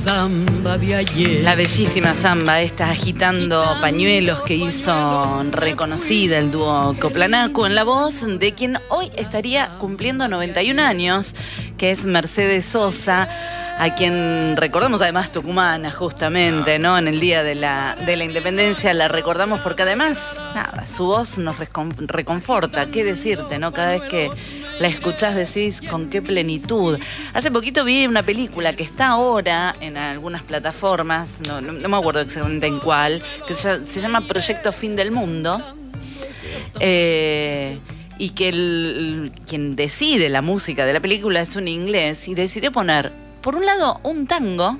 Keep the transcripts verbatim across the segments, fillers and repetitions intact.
samba de ayer. La bellísima samba, esta agitando pañuelos que hizo reconocida el dúo Coplanaco en la voz de quien hoy estaría cumpliendo noventa y un años, que es Mercedes Sosa, a quien recordamos, además tucumana justamente, ¿no? En el Día de la, de la Independencia la recordamos porque además, nada, su voz nos reconforta, qué decirte, ¿no? Cada vez que la escuchás decís con qué plenitud. Hace poquito vi una película que está ahora en algunas plataformas, no, no, no me acuerdo exactamente en cuál, que se, se llama Proyecto Fin del Mundo, eh, y que el, quien decide la música de la película es un inglés y decidió poner, por un lado, un tango,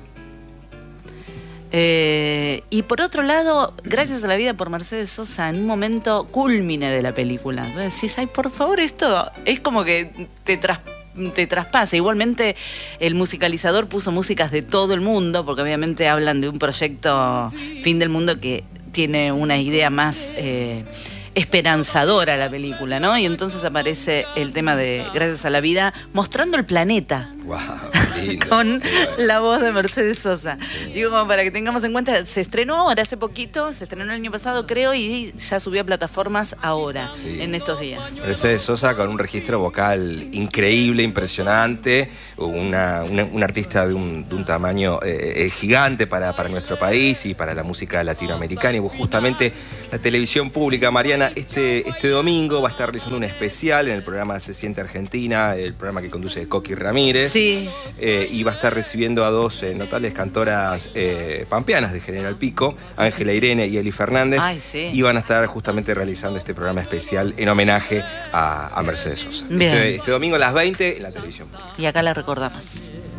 eh, y por otro lado, Gracias a la vida por Mercedes Sosa, en un momento cúlmine de la película. Entonces decís, ay, por favor, esto es como que te, tras, te traspasa. Igualmente, el musicalizador puso músicas de todo el mundo, porque obviamente hablan de un proyecto Fin del Mundo que tiene una idea más Eh, esperanzadora la película, ¿no? Y entonces aparece el tema de Gracias a la vida, mostrando el planeta. Wow, lindo. Con bueno. la voz de Mercedes Sosa. Sí. Digo, como para que tengamos en cuenta, se estrenó ahora hace poquito, se estrenó el año pasado, creo, y ya subió a plataformas ahora, Sí. en estos días. Mercedes Sosa con un registro vocal increíble, impresionante, una, una, un artista de un, de un tamaño eh, gigante para, para nuestro país y para la música latinoamericana. Y justamente la televisión pública, Mariana, este, este domingo va a estar realizando un especial en el programa Se Siente Argentina, el programa que conduce Coqui Ramírez. Sí. Eh, y va a estar recibiendo a dos eh, notables cantoras eh, pampeanas de General Pico, Ángela Irene y Eli Fernández. Ay, sí. Y van a estar justamente realizando este programa especial en homenaje a, a Mercedes Sosa. Bien. Este, este domingo a las veinte en la televisión. Y acá la recordamos.